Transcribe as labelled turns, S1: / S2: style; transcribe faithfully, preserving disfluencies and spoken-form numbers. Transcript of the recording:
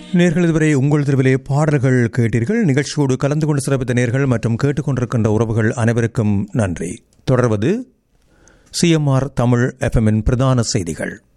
S1: நேர்கள் இதுவரை உங்கள் தெருவிலே பாடல்கள் கேட்டீர்கள். நிகழ்ச்சியோடு கலந்து கொண்டு சிறப்பித்த நேர்கள் மற்றும் கேட்டுக்கொண்டிருக்கின்ற உறவுகள் அனைவருக்கும் நன்றி. தொடர்வது சிஎம்ஆர் தமிழ் எஃப்எம்மின் பிரதான செய்திகள்.